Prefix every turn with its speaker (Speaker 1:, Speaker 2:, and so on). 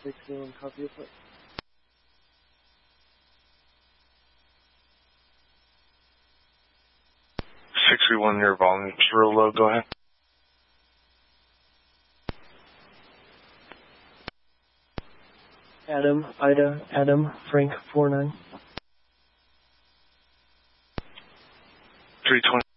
Speaker 1: 631, copy your foot.
Speaker 2: 631, your volume's real low, go ahead.
Speaker 1: Adam, Ida, Adam, Frank, 49.
Speaker 2: 320.